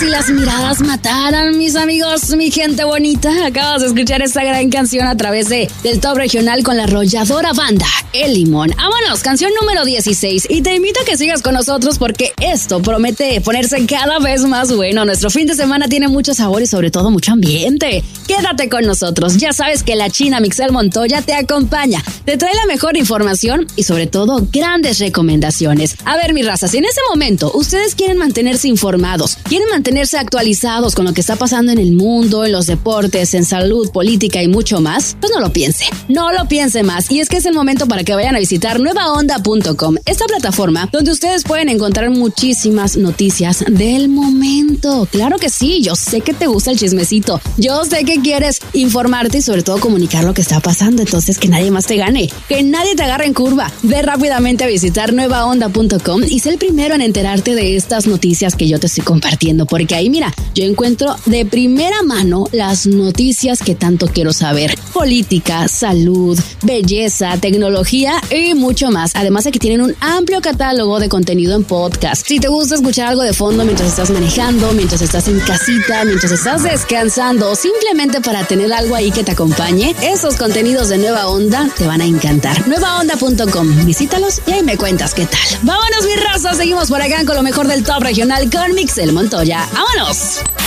si las miradas mataran, mis amigos, mi gente bonita. Acabas de escuchar esta gran canción a través del Top Regional con la arrolladora banda El Limón. Vámonos, canción número 16. Y te invito a que sigas con nosotros porque esto promete ponerse cada vez más bueno. Nuestro fin de semana tiene mucho sabor y sobre todo mucho ambiente. Quédate con nosotros. Ya sabes que la China Mixel Montoya te acompaña. Te trae la mejor información y sobre todo grandes recomendaciones. A ver, mi raza, si en ese momento ustedes quieren mantenerse informados, quieren mantenerse actualizados con lo que está pasando en el mundo, en los deportes, en salud, política y mucho más, pues no lo piense más. Y es que es el momento para que vayan a visitar nuevaonda.com, esta plataforma donde ustedes pueden encontrar muchísimas noticias del momento. Claro que sí, yo sé que te gusta el chismecito, yo sé que quieres informarte y sobre todo comunicar lo que está pasando, entonces que nadie más te gane, que nadie te agarre en curva. Ve rápidamente a visitar nuevaonda.com y sé el primero en enterarte de estas noticias que yo te estoy compartiendo, porque ahí mira, yo encuentro de primera mano las noticias que tanto quiero saber: política, salud, belleza, tecnología y mucho más. Además de que tienen un amplio catálogo de contenido en podcast. Si te gusta escuchar algo de fondo mientras estás manejando, mientras estás en casita, mientras estás descansando o simplemente para tener algo ahí que te acompañe, esos contenidos de Nueva Onda te van a encantar. Nuevaonda.com, visítalos y ahí me cuentas qué tal. Vámonos, mi raza, seguimos por acá con lo mejor del Top Regional con Mixel Montoya. ¡Vámonos!